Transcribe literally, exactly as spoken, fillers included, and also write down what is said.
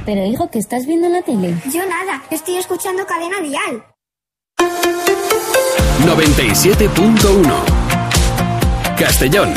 Pero hijo, ¿qué estás viendo en la tele? Yo nada, estoy escuchando Cadena Dial. noventa y siete punto uno Castellón.